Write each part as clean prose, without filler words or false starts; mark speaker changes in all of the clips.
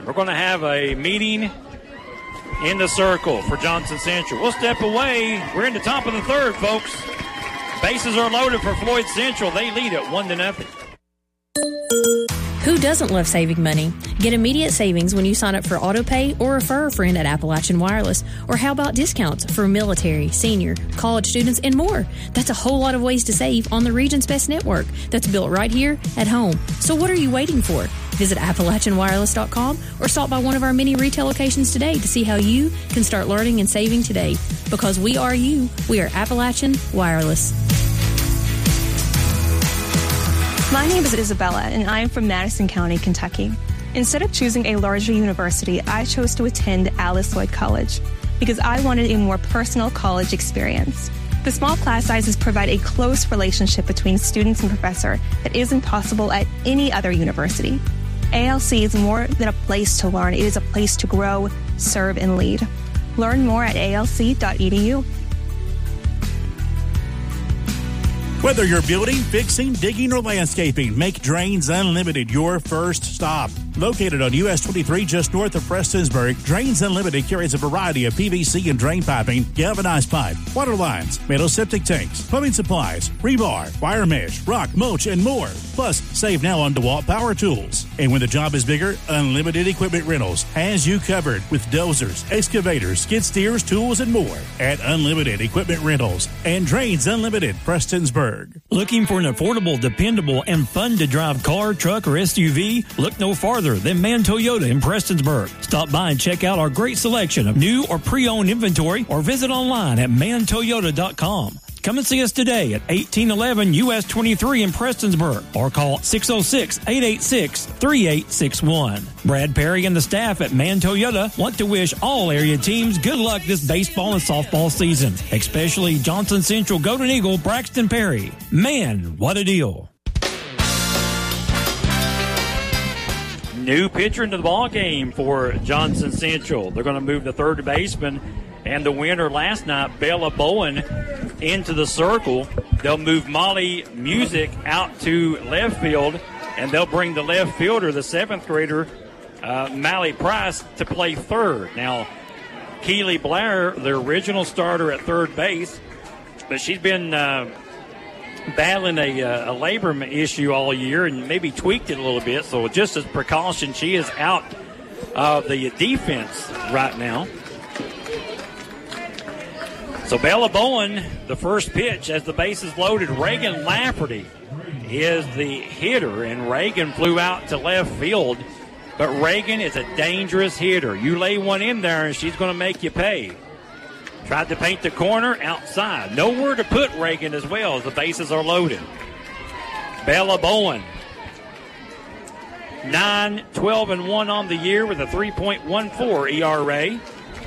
Speaker 1: We're going to have a meeting in the circle for Johnson Central. We'll step away. We're in the top of the third, folks. Bases are loaded for Floyd Central. They lead it 1-0.
Speaker 2: Who doesn't love saving money? Get immediate savings when you sign up for AutoPay or refer a friend at Appalachian Wireless. Or how about discounts for military, senior, college students, and more? That's a whole lot of ways to save on the region's best network that's built right here at home. So what are you waiting for? Visit AppalachianWireless.com or stop by one of our many retail locations today to see how you can start learning and saving today. Because we are you. We are Appalachian Wireless.
Speaker 3: My name is Isabella, and I am from Madison County, Kentucky. Instead of choosing a larger university, I chose to attend Alice Lloyd College because I wanted a more personal college experience. The small class sizes provide a close relationship between students and professor that isn't possible at any other university. ALC is more than a place to learn. It is a place to grow, serve, and lead. Learn more at alc.edu.
Speaker 4: Whether you're building, fixing, digging, or landscaping, make Drains Unlimited your first stop. Located on US 23 just north of Prestonsburg, Drains Unlimited carries a variety of PVC and drain piping, galvanized pipe, water lines, metal septic tanks, plumbing supplies, rebar, wire mesh, rock, mulch, and more. Plus, save now on DeWalt power tools. And when the job is bigger, Unlimited Equipment Rentals has you covered with dozers, excavators, skid steers, tools, and more at Unlimited Equipment Rentals and Drains Unlimited, Prestonsburg.
Speaker 5: Looking for an affordable, dependable, and fun-to-drive car, truck, or SUV? Look no farther than Mann Toyota in Prestonsburg. Stop by and check out our great selection of new or pre-owned inventory or visit online at mantoyota.com. Come and see us today at 1811 US 23 in Prestonsburg or call 606-886-3861. Brad Perry and the staff at Mann Toyota want to wish all area teams good luck this baseball and softball season, especially Johnson Central Golden Eagle Braxton Perry. Man, what a deal.
Speaker 1: New pitcher into the ball game for Johnson Central. They're going to move the third baseman and the winner last night, Bella Bowen, into the circle. They'll move Molly Music out to left field, and they'll bring the left fielder, the seventh grader, Mally Price, to play third. Now, Keely Blair, the original starter at third base, but she's been battling a labor issue all year and maybe tweaked it a little bit. So just as precaution, she is out of the defense right now. So Bella Bowen, the first pitch as the base is loaded. Reagan Lafferty is the hitter, and Reagan flew out to left field. But Reagan is a dangerous hitter. You lay one in there, and she's going to make you pay. Tried to paint the corner outside. Nowhere to put Reagan as well as the bases are loaded. Bella Bowen, 9-12-1 on the year with a 3.14 ERA.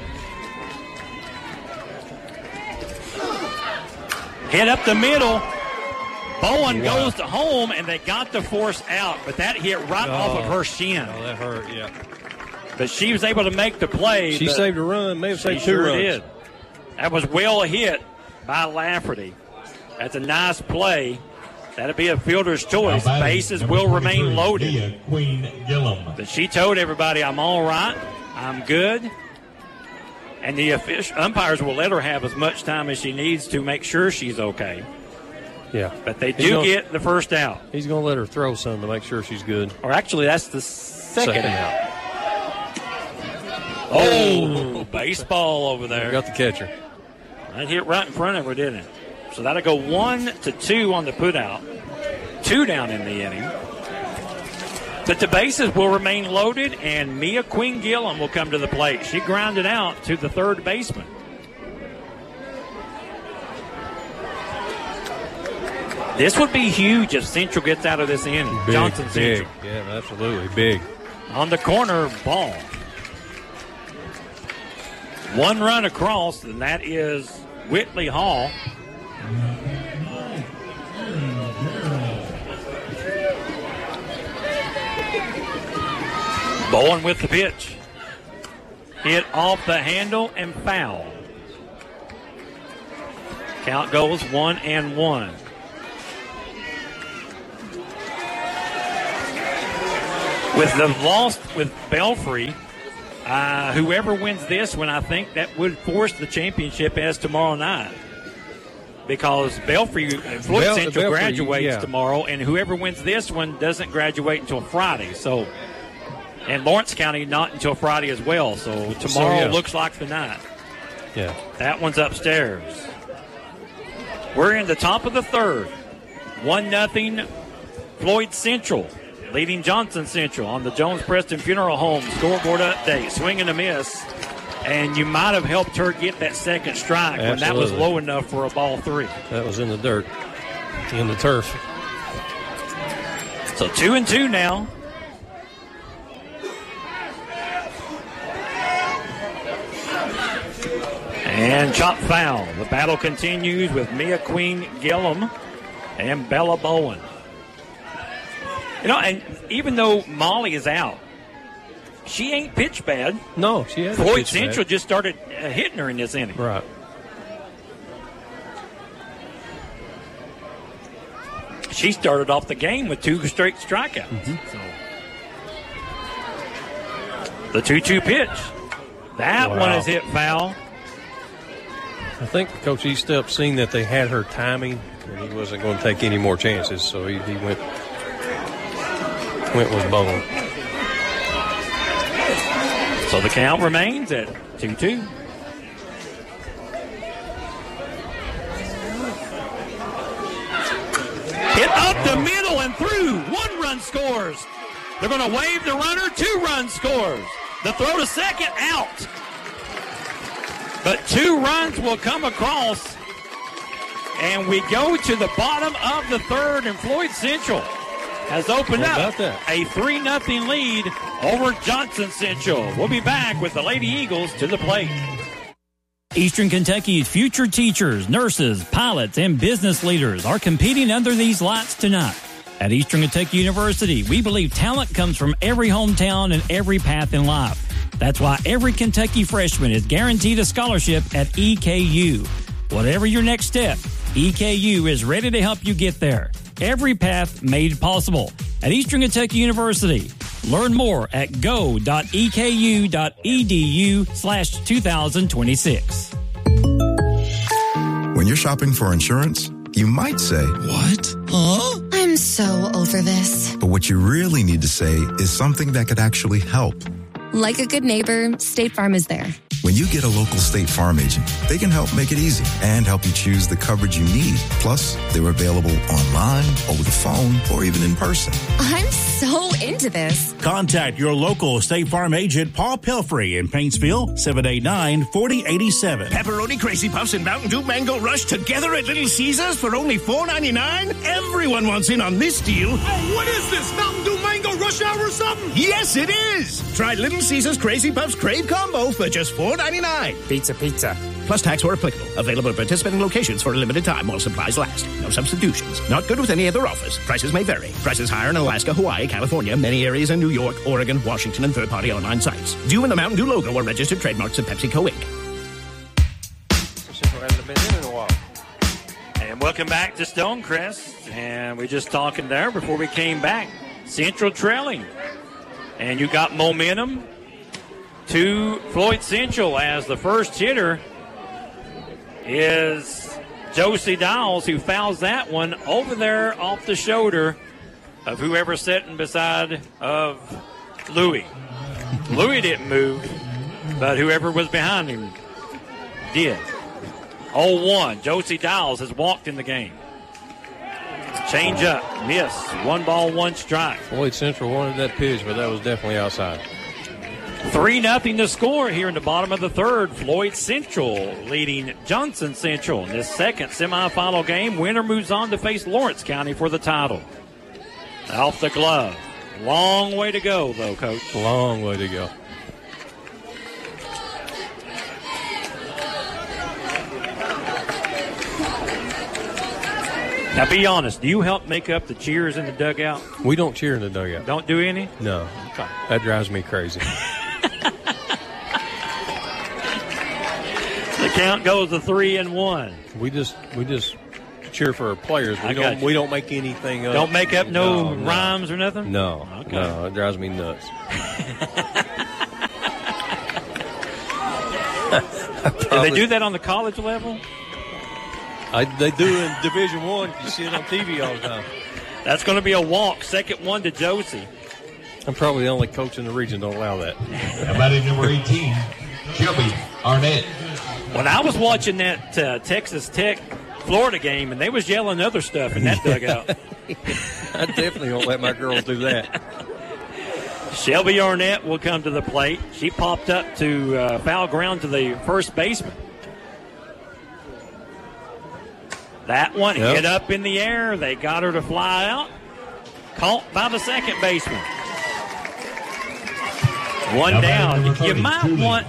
Speaker 1: Hit up the middle. Bowen goes to home, and they got the force out, but that hit right off of her shin.
Speaker 6: Oh, that hurt, yeah.
Speaker 1: But she was able to make the play.
Speaker 6: She saved a run, may have saved two runs.
Speaker 1: Did. That was well hit by Lafferty. That's a nice play. That'll be a fielder's choice. Bases will remain loaded. But she told everybody, I'm all right, I'm good. And the umpires will let her have as much time as she needs to make sure she's okay.
Speaker 6: Yeah.
Speaker 1: But they do get the first out.
Speaker 6: He's going to let her throw some to make sure she's good.
Speaker 1: Or actually, that's the second out. Oh, baseball over there.
Speaker 6: Got the catcher.
Speaker 1: That hit right in front of her, didn't it? So that'll go 1-2 on the put out. 2 down in the inning. But the bases will remain loaded, and Mia Queen Gillum will come to the plate. She grounded out to the third baseman. This would be huge if Central gets out of this inning.
Speaker 6: Big,
Speaker 1: Johnson Central.
Speaker 6: Big. Yeah, absolutely big.
Speaker 1: On the corner, ball. 1 run across, and that is Whitley Hall. Bowen with the pitch. Hit off the handle and foul. Count goes 1-1. With the loss with Belfry, whoever wins this one, I think that would force the championship as tomorrow night. Because Floyd Central graduates tomorrow, and whoever wins this one doesn't graduate until Friday. So, and Lawrence County not until Friday as well. So tomorrow looks like the night.
Speaker 6: Yeah,
Speaker 1: that one's upstairs. We're in the top of the third. 1-0 Floyd Central leading Johnson Central on the Jones Preston Funeral Home scoreboard update. Swing and a miss. And you might have helped her get that second strike when that was low enough for a ball 3.
Speaker 6: That was in the dirt, in the turf.
Speaker 1: So 2-2 now. And chop foul. The battle continues with Mia Queen Gillum and Bella Bowen. You know, and even though Molly is out, she ain't pitched bad.
Speaker 6: No, she hasn't.
Speaker 1: Floyd Central just started hitting her in this inning.
Speaker 6: Right.
Speaker 1: She started off the game with 2 straight strikeouts.
Speaker 6: Mm-hmm.
Speaker 1: So the 2-2 pitch. That one is hit foul.
Speaker 6: I think Coach Eastep seen that they had her timing, and he wasn't going to take any more chances, so he went with Bowen.
Speaker 1: So the count remains at 2-2. Hit up the middle and through. 1 run scores. They're going to wave the runner. 2 run scores. The throw to second out. But 2 runs will come across. And we go to the bottom of the third, and Floyd Central has opened up a 3-0 lead over Johnson Central. We'll be back with the Lady Eagles to the plate.
Speaker 5: Eastern Kentucky's future teachers, nurses, pilots, and business leaders are competing under these lights tonight. At Eastern Kentucky University, we believe talent comes from every hometown and every path in life. That's why every Kentucky freshman is guaranteed a scholarship at EKU. Whatever your next step, EKU is ready to help you get there. Every path made possible at Eastern Kentucky University. Learn more at go.eku.edu/2026.
Speaker 7: When you're shopping for insurance, you might say, "What? Huh?"
Speaker 8: I'm so over this.
Speaker 7: But what you really need to say is something that could actually help.
Speaker 8: Like a good neighbor, State Farm is there.
Speaker 7: When you get a local State Farm agent, they can help make it easy and help you choose the coverage you need. Plus, they're available online, over the phone, or even in person.
Speaker 8: I'm so into this.
Speaker 4: Contact your local State Farm agent, Paul Pelfrey in Paintsville, 789-4087.
Speaker 9: Pepperoni Crazy Puffs and Mountain Dew Mango Rush together at Little Caesars for only $4.99? Everyone wants in on this deal.
Speaker 10: Hey, what is this? Mountain Dew Mango Rush Hour or something?
Speaker 9: Yes, it is. Try Little Caesars Crazy Puffs Crave Combo for just $4.99.
Speaker 11: Pizza.
Speaker 9: Plus tax or applicable. Available at participating locations for a limited time while supplies last. No substitutions. Not good with any other offers. Prices may vary. Prices higher in Alaska, Hawaii, California, many areas in New York, Oregon, Washington, and third-party online sites. Due in the Mountain Dew logo or registered trademarks of PepsiCo, Inc.
Speaker 6: Hasn't been in a while.
Speaker 1: And welcome back to Stonecrest. And we just talking there before we came back. Central trailing. And you got momentum to Floyd Central as the first hitter is Josie Dowles, who fouls that one over there off the shoulder of whoever's sitting beside of Louis. Louis didn't move, but whoever was behind him did. 0-1. Josie Dowles has walked in the game. Change up, miss. 1 ball, 1 strike.
Speaker 6: Floyd Central wanted that pitch, but that was definitely outside.
Speaker 1: 3-0 to score here in the bottom of the third. Floyd Central leading Johnson Central in this second semifinal game. Winner moves on to face Lawrence County for the title. Off the glove. Long way to go, though, Coach.
Speaker 6: Long way to go.
Speaker 1: Now, be honest. Do you help make up the cheers in the dugout?
Speaker 6: We don't cheer in the dugout.
Speaker 1: Don't do any?
Speaker 6: No. That drives me crazy.
Speaker 1: The count goes to 3-1.
Speaker 6: We just cheer for our players. We don't make anything up.
Speaker 1: Don't make up no rhymes or nothing?
Speaker 6: No. Okay. No, it drives me nuts.
Speaker 1: Do they do that on the college level?
Speaker 6: They do in Division I. You see it on TV all the time.
Speaker 1: That's going to be a walk. Second one to Josie.
Speaker 6: I'm probably the only coach in the region don't allow that.
Speaker 10: Batting number 18, Shelby Arnett.
Speaker 1: When I was watching that Texas Tech Florida game, and they was yelling other stuff in that dugout.
Speaker 6: I definitely won't let my girls do that.
Speaker 1: Shelby Arnett will come to the plate. She popped up to foul ground to the first baseman. That one hit up in the air. They got her to fly out. Caught by the second baseman. One down. You might want...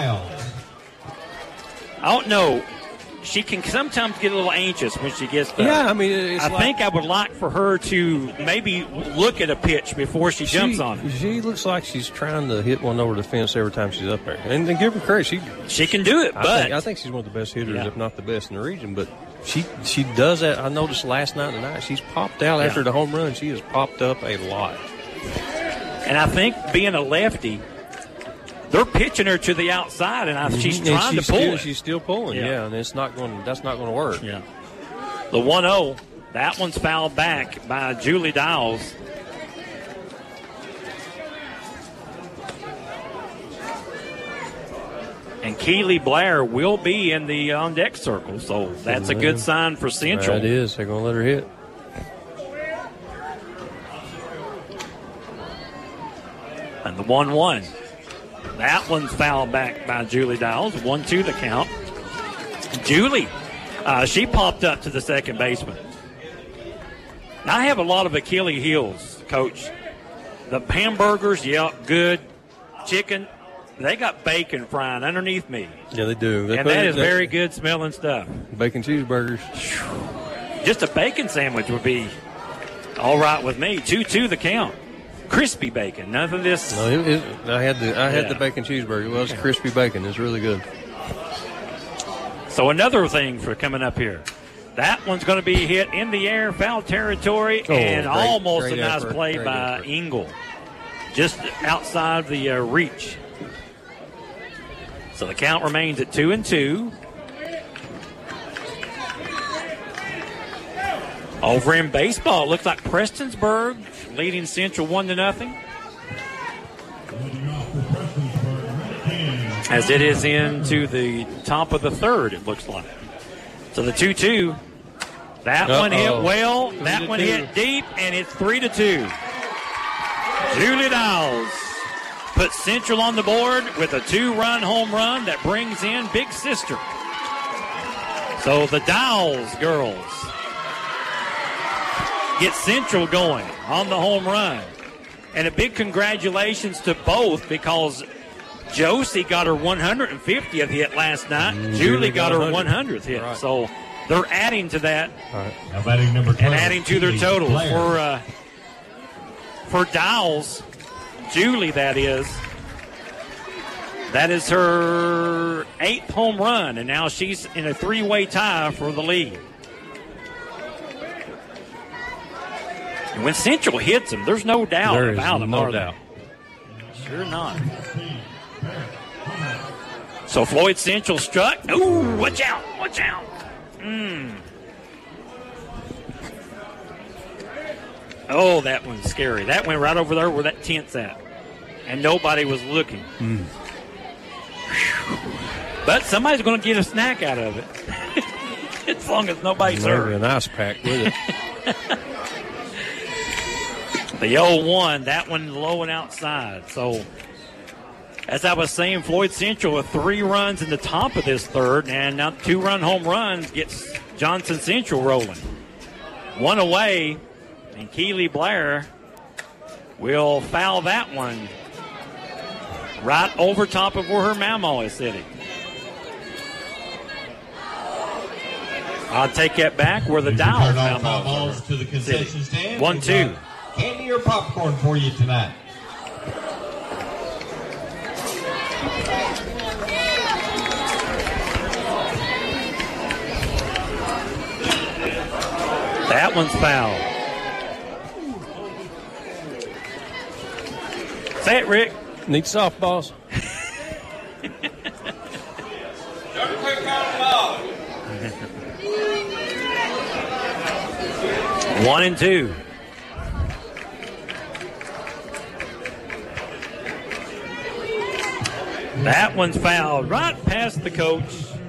Speaker 1: I don't know. She can sometimes get a little anxious when she gets there.
Speaker 6: Yeah, I mean,
Speaker 1: I think I would like for her to maybe look at a pitch before she jumps on it.
Speaker 6: She looks like she's trying to hit one over the fence every time she's up there. And give her credit.
Speaker 1: She can do it,
Speaker 6: I think she's one of the best hitters, if not the best in the region. But she does that. I noticed last night tonight she's popped out after the home run. She has popped up a lot.
Speaker 1: And I think being a lefty, they're pitching her to the outside, and she's trying to pull it.
Speaker 6: She's still pulling, and that's not going to work.
Speaker 1: Yeah. The 1-0, that one's fouled back by Julie Dowles. And Keely Blair will be in the on-deck circle, so that's a good sign for Central.
Speaker 6: That is. They're going to let her hit.
Speaker 1: And the 1-1. That one's fouled back by Julie Dowles. 1-2 the count. Julie, she popped up to the second baseman. Now, I have a lot of Achilles heels, Coach. The hamburgers, good. Chicken, they got bacon frying underneath me.
Speaker 6: Yeah, they do.
Speaker 1: And that is very good smelling stuff.
Speaker 6: Bacon cheeseburgers.
Speaker 1: Just a bacon sandwich would be all right with me. 2-2 the count. Crispy bacon, none of this.
Speaker 6: No, I had the bacon cheeseburger. Well, it's crispy bacon. It's really good.
Speaker 1: So another thing for coming up here. That one's going to be hit in the air, foul territory, and almost a nice play by Engel. Just outside the reach. So the count remains at 2-2. Over in baseball, it looks like Prestonsburg leading Central 1-0. As it is into the top of the third, it looks like. So the 2-2. That one hit well. That one hit deep, and it's 3-2. Julie Dowles puts Central on the board with a 2-run home run that brings in Big Sister. So the Dowles girls get Central going on the home run. And a big congratulations to both, because Josie got her 150th hit last night. Julie got her 100th hit. Right. So they're adding to that.
Speaker 10: Right. Now batting number 12,
Speaker 1: and adding to their total. For Dowles, Julie, that is her 8th home run, and now she's in a 3-way tie for the lead. And when Central hits them, there's no doubt about them,
Speaker 6: no doubt.
Speaker 1: Sure not. So Floyd Central struck. Ooh, watch out, watch out. Oh, that one's scary. That went right over there where that tent's at. And nobody was looking. But somebody's going to get a snack out of it. As long as nobody's hurt.
Speaker 6: Maybe an ice pack with it.
Speaker 1: The 0-1, that one low and outside. So, as I was saying, Floyd Central with 3 runs in the top of this third, and now 2-run home runs gets Johnson Central rolling. 1 away, and Keely Blair will foul that one right over top of where her mamaw is sitting. I'll take that back where the Dowles mamaw is
Speaker 10: to the concession stand.
Speaker 1: 1-2.
Speaker 10: Candy or popcorn for you tonight?
Speaker 1: That one's foul. Say it, Rick.
Speaker 6: Need softballs.
Speaker 1: 1-2. That one's fouled right past the coach.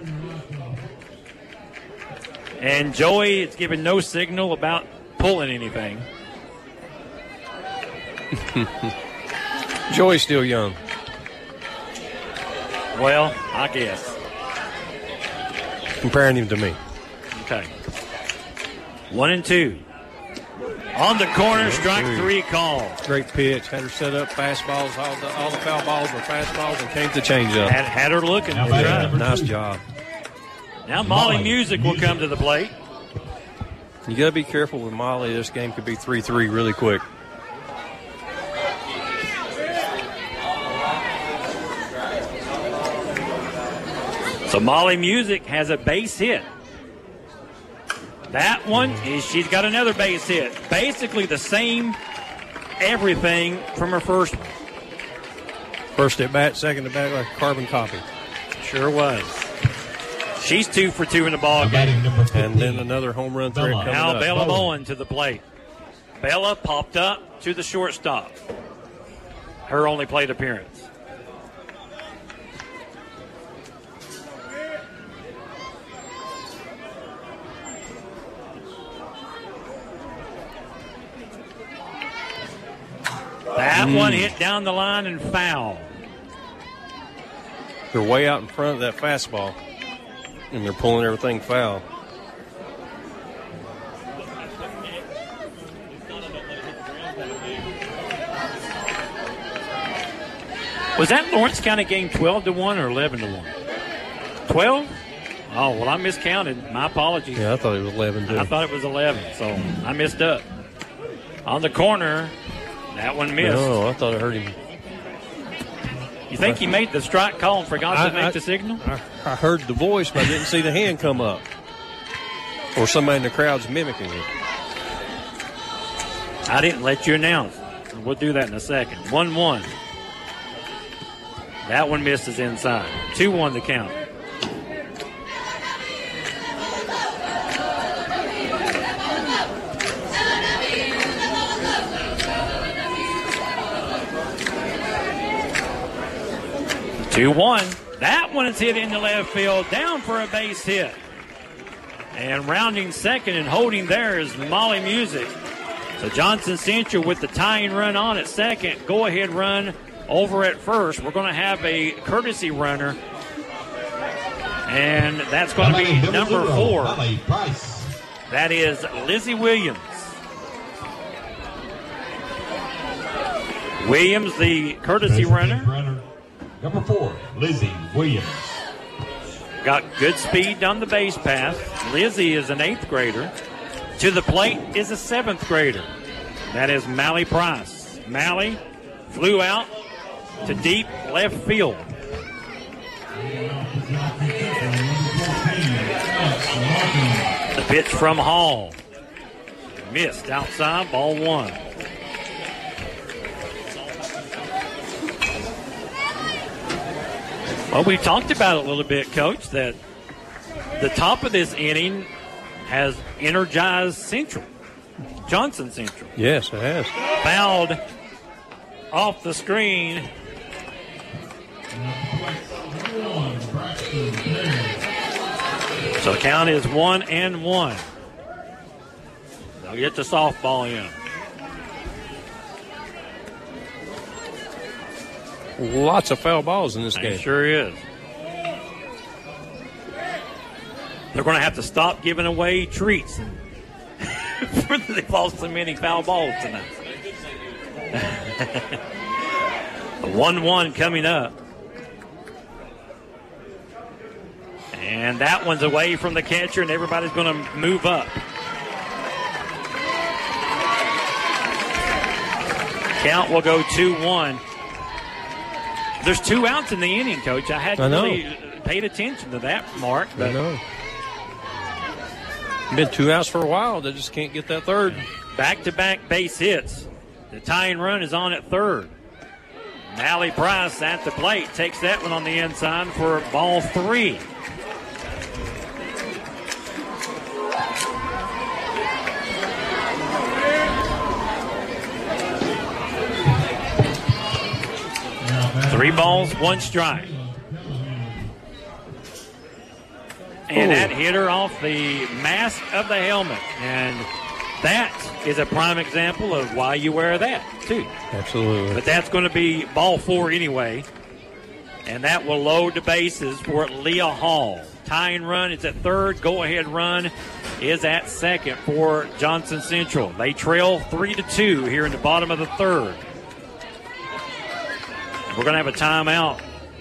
Speaker 1: And Joey is giving no signal about pulling anything.
Speaker 6: Joey's still young.
Speaker 1: Well, I guess.
Speaker 6: Comparing him to me.
Speaker 1: Okay. 1-2. On the corner, strike 3 call.
Speaker 6: Great pitch. Had her set up fastballs. All the foul balls were fastballs and came to change up.
Speaker 1: Had her looking. Right.
Speaker 6: Nice job.
Speaker 1: Now Molly Music will come to the plate.
Speaker 6: You got to be careful with Molly. This game could be 3-3 really quick.
Speaker 1: So Molly Music has a base hit. That one is, she's got another base hit. Basically the same everything from her first one.
Speaker 6: First at bat, second at bat, like a carbon copy.
Speaker 1: Sure was. She's 2 for 2 in the ball game.
Speaker 6: And then another home run threat coming
Speaker 1: now
Speaker 6: up.
Speaker 1: Bella Bowen to the plate. Bella popped up to the shortstop. Her only plate appearance. That one hit down the line and foul.
Speaker 6: They're way out in front of that fastball, and they're pulling everything foul.
Speaker 1: Was that Lawrence County game 12-1 or 11-1? 12? Oh, well, I miscounted. My apologies.
Speaker 6: Yeah, I thought it was 11, too.
Speaker 1: I thought it was 11, so I missed up. On the corner, that one missed.
Speaker 6: No, I thought I heard him.
Speaker 1: You think he made the strike call and forgot to make the signal?
Speaker 6: I heard the voice, but I didn't see the hand come up. Or somebody in the crowd's mimicking it.
Speaker 1: I didn't let you announce. We'll do that in a second. 1-1. That one misses inside. 2-1 the count. That one is hit into left field, down for a base hit. And rounding second and holding there is Molly Music. So Johnson Central with the tying run on at second. Go-ahead run over at first. We're going to have a courtesy runner. And that's going to be number 4. That is Lizzie Williams. Williams, the courtesy runner.
Speaker 10: Number 4, Lizzie Williams.
Speaker 1: Got good speed on the base path. Lizzie is an 8th grader. To the plate is a 7th grader. That is Mally Price. Mally flew out to deep left field. The pitch from Hall. Missed outside, ball 1. Well, we talked about it a little bit, Coach, that the top of this inning has energized Central, Johnson Central.
Speaker 6: Yes, it has.
Speaker 1: Fouled off the screen. So the count is 1-1. They'll get the softball in.
Speaker 6: Lots of foul balls in this game.
Speaker 1: It sure is. They're going to have to stop giving away treats. They've lost so many foul balls tonight. 1-1 coming up. And that one's away from the catcher, and everybody's going to move up. Count will go 2-1. There's 2 outs in the inning, Coach. I hadn't really paid attention to that, Mark. But
Speaker 6: I know. Been 2 outs for a while. They just can't get that third.
Speaker 1: Back-to-back base hits. The tying run is on at third. Allie Price at the plate takes that one on the inside for ball 3. Three balls, 1 strike. And that hit her off the mask of the helmet. And that is a prime example of why you wear that, too.
Speaker 6: Absolutely.
Speaker 1: But that's going to be ball 4 anyway. And that will load the bases for Leah Hall. Tying run is at third. Go-ahead run is at second for Johnson Central. They trail 3-2 here in the bottom of the third. We're going to have a timeout.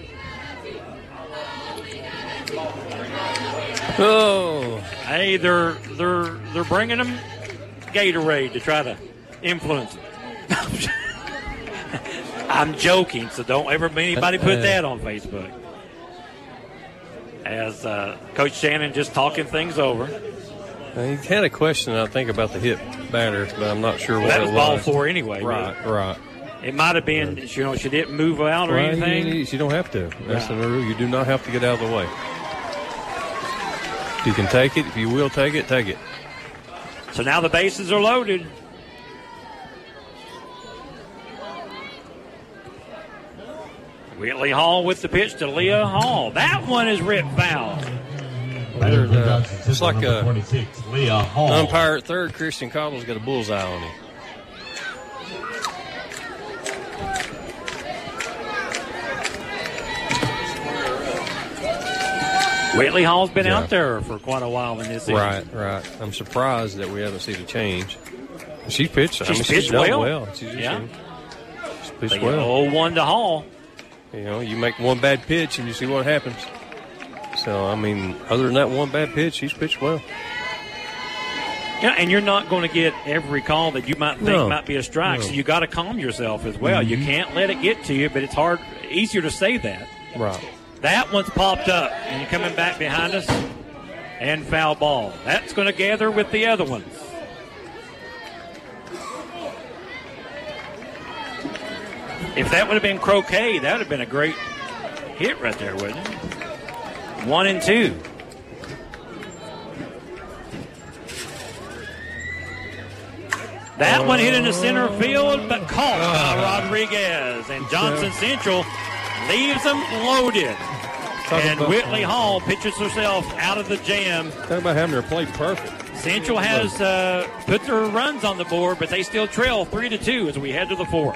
Speaker 6: Oh,
Speaker 1: hey, they're bringing them Gatorade to try to influence them. I'm joking, so don't ever anybody put that on Facebook. As Coach Shannon just talking things over.
Speaker 6: He had a question, I think, about the hit batter, but I'm not sure what
Speaker 1: that
Speaker 6: it was.
Speaker 1: Ball 4 anyway.
Speaker 6: Right,
Speaker 1: really.
Speaker 6: right.
Speaker 1: It might have been, she didn't move out or anything.
Speaker 6: You don't have to. That's the rule. You do not have to get out of the way. If you can take it, if you will take it, take it.
Speaker 1: So now the bases are loaded. Whitley Hall with the pitch to Leah Hall. That one is ripped foul.
Speaker 6: It's like a
Speaker 10: 26, Leah Hall.
Speaker 6: umpire at third. Christian Cobble's got a bullseye on him.
Speaker 1: Whitley Hall's been out there for quite a while in this season.
Speaker 6: Right. I'm surprised that we haven't seen a change. She pitched.
Speaker 1: She's done
Speaker 6: well. She's pitched well.
Speaker 1: 0-1 to Hall.
Speaker 6: You make one bad pitch and you see what happens. So, other than that one bad pitch, she's pitched well.
Speaker 1: Yeah, and you're not going to get every call that you might think might be a strike, so you got to calm yourself as well. Mm-hmm. You can't let it get to you, but it's easier to say that.
Speaker 6: Right.
Speaker 1: That one's popped up, and you're coming back behind us, and foul ball. That's going to gather with the other ones. If that would have been croquet, that would have been a great hit right there, wouldn't it? 1-2. That one hit in the center field, but caught by Rodriguez. And Johnson Central leaves them loaded. And Whitley Hall pitches herself out of the jam.
Speaker 6: Talk about having her play perfect.
Speaker 1: Central has put their runs on the board, but they still trail 3-2 as we head to the fourth.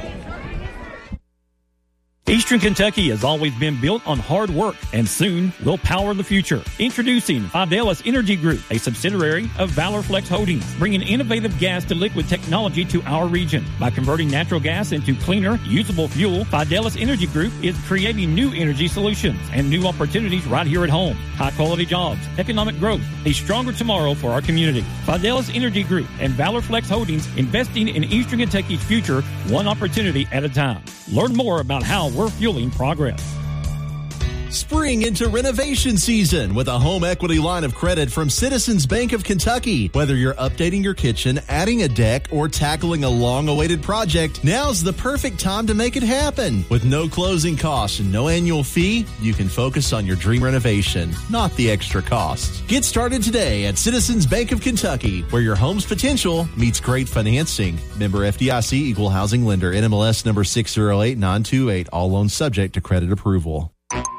Speaker 5: Eastern Kentucky has always been built on hard work and soon will power the future. Introducing Fidelis Energy Group, a subsidiary of Valor Flex Holdings, bringing innovative gas to liquid technology to our region. By converting natural gas into cleaner, usable fuel, Fidelis Energy Group is creating new energy solutions and new opportunities right here at home. High-quality jobs, economic growth, a stronger tomorrow for our community. Fidelis Energy Group and Valor Flex Holdings, investing in Eastern Kentucky's future, one opportunity at a time. Learn more about how we're fueling progress.
Speaker 11: Spring into renovation season with a home equity line of credit from Citizens Bank of Kentucky. Whether you're updating your kitchen, adding a deck, or tackling a long-awaited project, now's the perfect time to make it happen. With no closing costs and no annual fee, you can focus on your dream renovation, not the extra costs. Get started today at Citizens Bank of Kentucky, where your home's potential meets great financing. Member FDIC, Equal Housing Lender, NMLS number 608928. All loans subject to credit approval.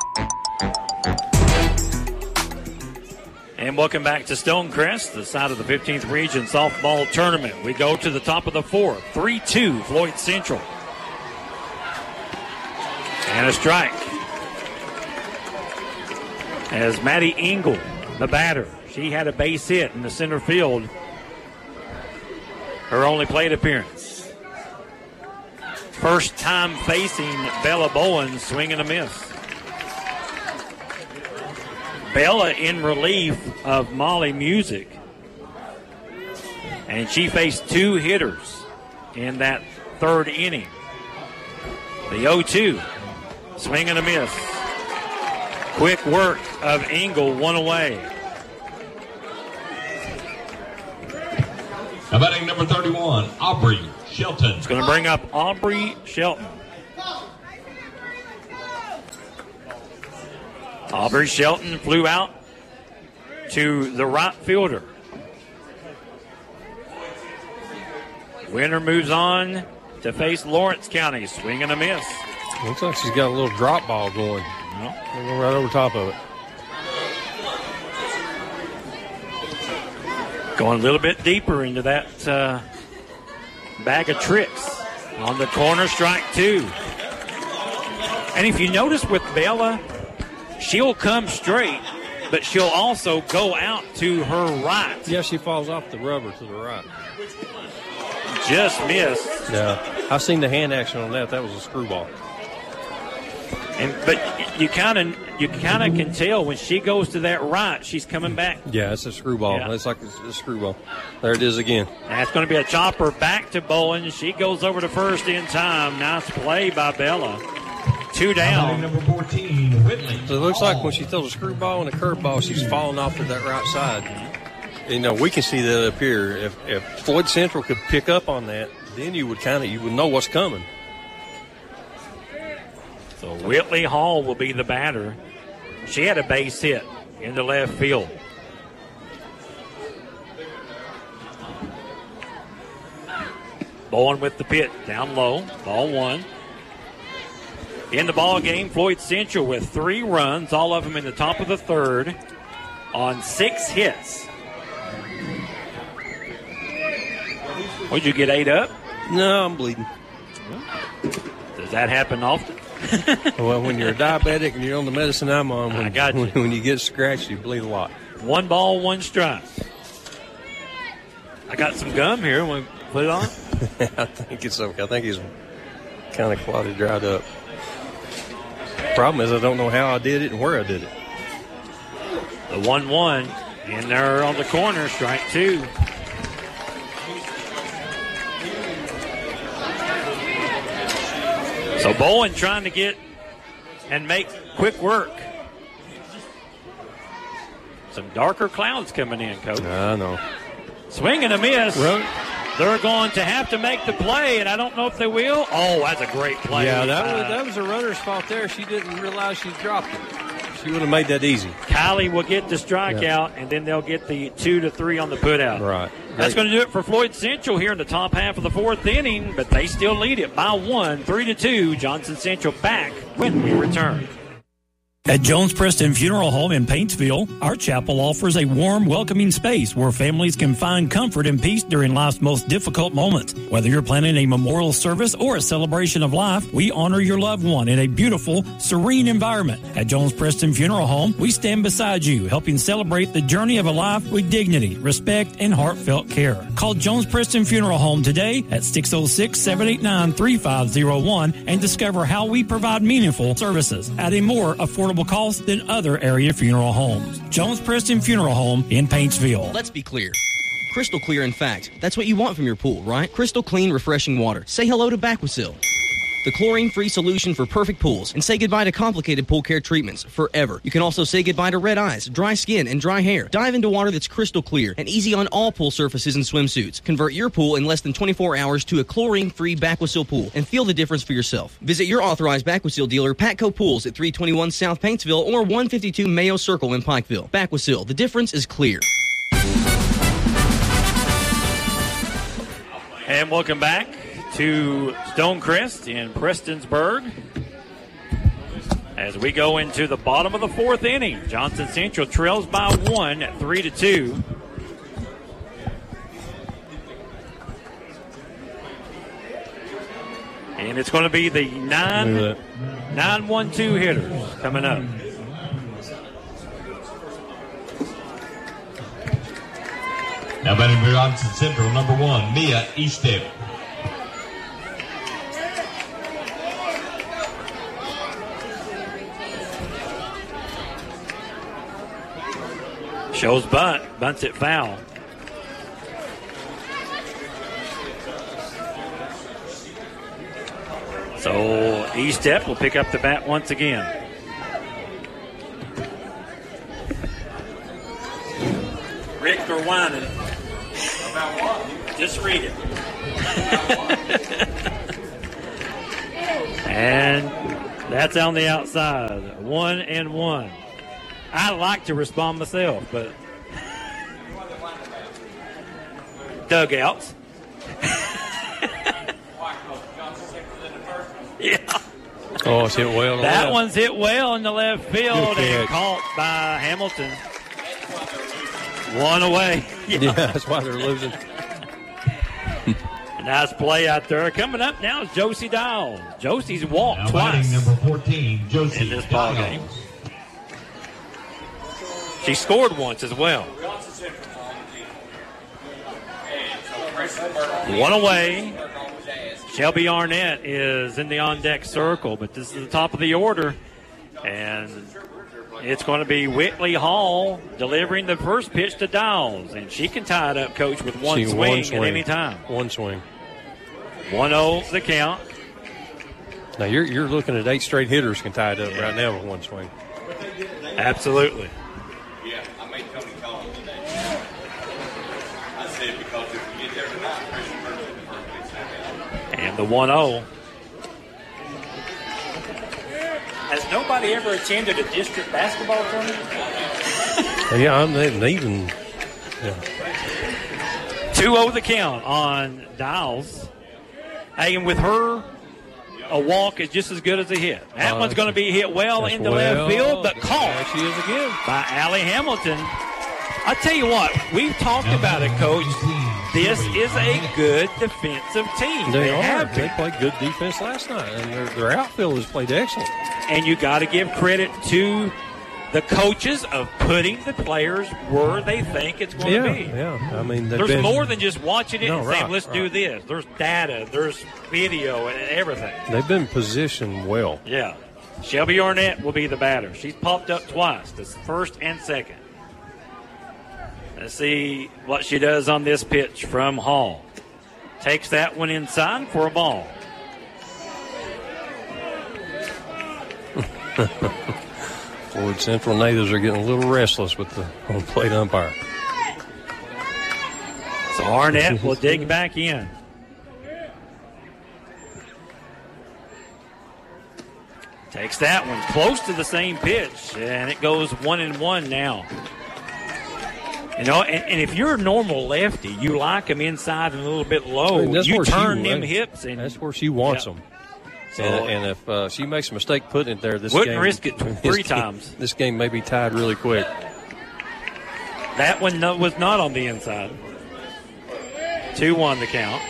Speaker 1: And welcome back to Stonecrest, the side of the 15th Region Softball Tournament. We go to the top of the fourth, 3-2, Floyd Central. And a strike. As Maddie Engel, the batter, she had a base hit in the center field. Her only plate appearance. First time facing Bella Bowen, swing and a miss. Bella in relief of Molly Music. And she faced two hitters in that third inning. The 0-2. Swing and a miss. Quick work of Engel, one away.
Speaker 10: Now batting number 31, Aubrey Shelton.
Speaker 1: It's going to bring up Aubrey Shelton. Aubrey Shelton flew out to the right fielder. Winner moves on to face Lawrence County. Swing and a miss.
Speaker 6: Looks like she's got a little drop ball going. Right over top of it.
Speaker 1: Going a little bit deeper into that bag of tricks. On the corner, strike two. And if you notice with Bella, she'll come straight, but she'll also go out to her right.
Speaker 6: Yeah, she falls off the rubber to the right.
Speaker 1: Just missed.
Speaker 6: Yeah, I've seen the hand action on that. That was a screwball.
Speaker 1: But you kind of can tell when she goes to that right, she's coming back.
Speaker 6: Yeah, it's a screwball.
Speaker 1: Yeah.
Speaker 6: It's like a screwball. There it is again.
Speaker 1: That's going to be a chopper back to Bowen. She goes over to first in time. Nice play by Bella. Two down.
Speaker 10: Number 14, Whitley.
Speaker 6: So it looks like when she throws a screwball and a curveball, she's falling off to that right side. We can see that up here. If Floyd Central could pick up on that, then you would know what's coming.
Speaker 1: So Whitley Hall will be the batter. She had a base hit into left field. Bowen with the pitch, down low, ball one. In the ball game, Floyd Central with 3 runs, all of them in the top of the third, on 6 hits. Would you get 8 up?
Speaker 6: No, I'm bleeding.
Speaker 1: Does that happen often?
Speaker 6: Well, when you're a diabetic and you're on the medicine I'm on, when you get scratched, you bleed a lot.
Speaker 1: 1 ball, 1 strike. I got some gum here. Want to put it on?
Speaker 6: I think it's okay. I think he's kind of clotted, dried up. Problem is I don't know how I did it and where I did it.
Speaker 1: The 1-1, and they're on the corner, strike 2. So Bowen trying to get and make quick work. Some darker clouds coming in, Coach.
Speaker 6: I know.
Speaker 1: Swing and a miss. They're going to have to make the play, and I don't know if they will. Oh, that's a great play.
Speaker 6: Yeah, that was a runner's fault there. She didn't realize she dropped it. She would have made that easy.
Speaker 1: Kylie will get the strikeout, and then they'll get the 2-3 on the putout.
Speaker 6: Right.
Speaker 1: That's going to do it for Floyd Central here in the top half of the 4th inning, but they still lead it by 1, 3-2. Johnson Central back when we return.
Speaker 5: At Jones Preston Funeral Home in Paintsville, our chapel offers a warm, welcoming space where families can find comfort and peace during life's most difficult moments. Whether you're planning a memorial service or a celebration of life, we honor your loved one in a beautiful, serene environment. At Jones Preston Funeral Home, we stand beside you, helping celebrate the journey of a life with dignity, respect, and heartfelt care. Call Jones Preston Funeral Home today at 606-789-3501 and discover how we provide meaningful services at a more affordable cost than other area funeral homes. Jones Preston Funeral Home in Paintsville.
Speaker 12: Let's be clear. Crystal clear, in fact. That's what you want from your pool, right? Crystal clean, refreshing water. Say hello to Baquasil, the chlorine-free solution for perfect pools, and say goodbye to complicated pool care treatments forever. You can also say goodbye to red eyes, dry skin, and dry hair. Dive into water that's crystal clear and easy on all pool surfaces and swimsuits. Convert your pool in less than 24 hours to a chlorine-free Baquasil pool and feel the difference for yourself. Visit your authorized Baquasil dealer, Patco Pools, at 321 South Paintsville or 152 Mayo Circle in Pikeville. Baquasil, the difference is clear.
Speaker 1: And welcome back to Stonecrest in Prestonsburg as we go into the bottom of the 4th inning. Johnson Central trails by 1 at 3-2. And it's going to be the 9-1-2 hitters coming up.
Speaker 10: Now batting for Johnson Central, number 1, Mia Eastep.
Speaker 1: Shows bunt, bunts it foul. So Eastep will pick up the bat once again. Rick, they're whining. About what? Just read it. And that's on the outside. 1-1. I like to respond myself, but dugouts. Yeah.
Speaker 6: Oh, it's hit well.
Speaker 1: That one's hit well in the left field and caught by Hamilton. One away.
Speaker 6: Yeah, that's why they're losing.
Speaker 1: Nice play out there. Coming up now is Josie Dial. Josie's walked twice
Speaker 10: number 14, Josie
Speaker 1: in this ball game. She scored once as well. One away. Shelby Arnett is in the on-deck circle, but this is the top of the order. And it's going to be Whitley Hall delivering the first pitch to Dowles. And she can tie it up, Coach, with one swing at any time.
Speaker 6: One swing.
Speaker 1: 1-0 the count.
Speaker 6: Now, you're looking at 8 straight hitters can tie it up right now with one swing.
Speaker 1: Absolutely.
Speaker 13: Yeah, I made Tony call it today. I said because if you get there tonight, Christian Burke's in the first place.
Speaker 1: And the 1-0. Has nobody ever attended a district basketball tournament?
Speaker 6: Yeah, I'm even. Yeah.
Speaker 1: 2-0 the count on Dials. Hey, and with her, a walk is just as good as a hit. That one's going to be hit well into left field, but caught.
Speaker 6: There she is again.
Speaker 1: By Allie Hamilton. I tell you what, we've talked about it, Coach. This is a good defensive team.
Speaker 6: They are. They played good defense last night, and their outfield has played excellent.
Speaker 1: And you got to give credit to the coaches of putting the players where they think it's going to be.
Speaker 6: Yeah, I mean,
Speaker 1: there's more than just watching it and saying, let's do this. There's data, there's video, and everything.
Speaker 6: They've been positioned well.
Speaker 1: Yeah. Shelby Arnett will be the batter. She's popped up twice, the first and second. Let's see what she does on this pitch from Hall. Takes that one inside for a ball.
Speaker 6: Floyd Central natives are getting a little restless with the home plate umpire.
Speaker 1: So Arnett will dig back in. Takes that one close to the same pitch, and it goes 1-1 now. You know, and if you're a normal lefty, you like them inside and a little bit low. You turn them hips. And
Speaker 6: that's where she wants them. So, and if she makes a mistake putting it there, this
Speaker 1: wouldn't
Speaker 6: game
Speaker 1: risk it three times.
Speaker 6: This game may be tied really quick.
Speaker 1: That one was not on the inside. 2-1 the count.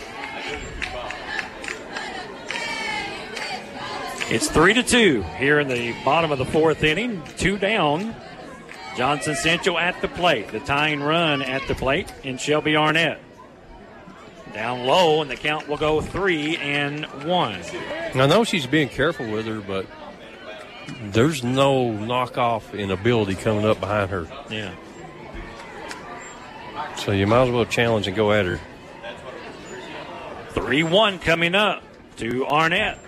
Speaker 1: It's 3-2 here in the bottom of the fourth inning. 2 down. Johnson Central at the plate. The tying run at the plate in Shelby Arnett. Down low, and the count will go 3-1.
Speaker 6: I know she's being careful with her, but there's no knockoff in ability coming up behind her.
Speaker 1: Yeah.
Speaker 6: So you might as well challenge and go at her.
Speaker 1: 3-1 coming up to Arnett.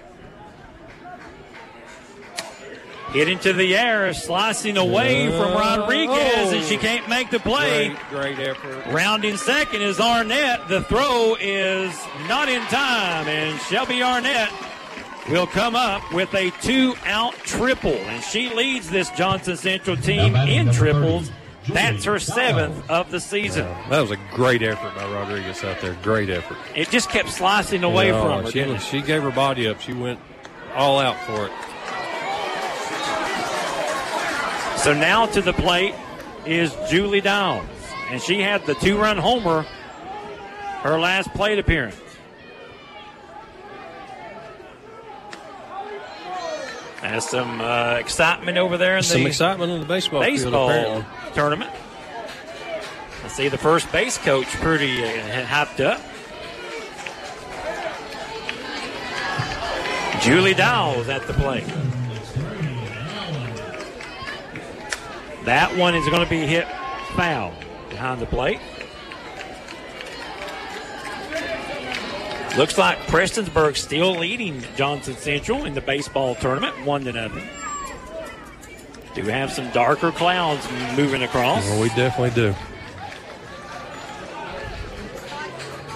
Speaker 1: Hit into the air, slicing away from Rodriguez, and she can't make the play.
Speaker 6: Great effort.
Speaker 1: Rounding second is Arnett. The throw is not in time, and Shelby Arnett will come up with a 2-out triple, and she leads this Johnson Central team in triples. That's her 7th of the season.
Speaker 6: That was a great effort by Rodriguez out there. Great effort.
Speaker 1: It just kept slicing away from her.
Speaker 6: She gave her body up. She went all out for it.
Speaker 1: So now to the plate is Julie Downs, and she had the 2-run homer her last plate appearance. Has some excitement over there in
Speaker 6: some excitement in the baseball
Speaker 1: field, tournament. I see the first base coach pretty hyped up. Julie Downs at the plate. That one is going to be hit foul behind the plate. Looks like Prestonsburg still leading Johnson Central in the baseball tournament, 1-0. Do have some darker clouds moving across.
Speaker 6: Well, we definitely do.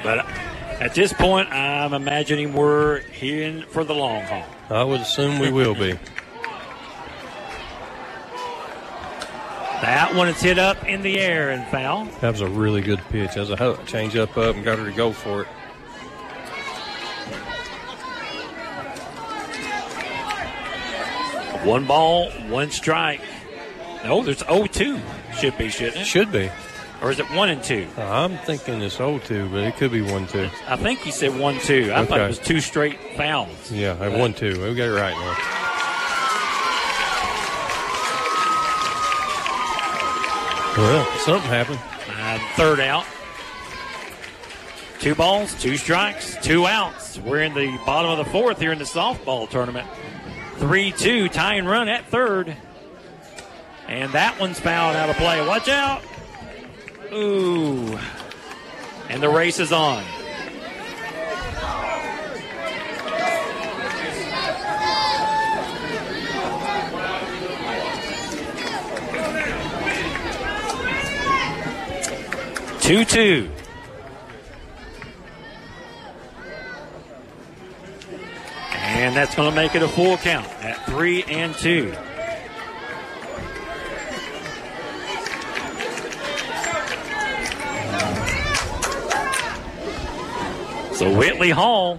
Speaker 1: But at this point, I'm imagining we're in for the long haul.
Speaker 6: I would assume we will be.
Speaker 1: That one is hit up in the air and foul.
Speaker 6: That was a really good pitch. That was a change up and got her to go for it.
Speaker 1: One ball, one strike. No, there's 0-2. Should be, shouldn't it?
Speaker 6: Should be.
Speaker 1: Or is it 1-2?
Speaker 6: I'm thinking it's 0-2, but it could be 1-2.
Speaker 1: I think he said 1-2. I thought it was 2 straight fouls.
Speaker 6: Yeah, 1-2. We got it right now. Well, something happened.
Speaker 1: Third out. 2 balls, 2 strikes, 2 outs. We're in the bottom of the fourth here in the softball tournament. 3-2, tying run at third. And that one's fouled out of play. Watch out. Ooh. And the race is on. Two. And that's going to make it a full count at 3-2. So Whitley Hall